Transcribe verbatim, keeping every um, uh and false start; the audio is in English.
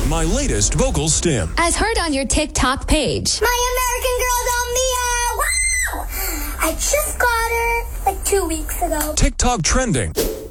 My latest vocal stim. As heard on your TikTok page. My American Girl down the air. Wow! I just got her like two weeks ago. TikTok trending.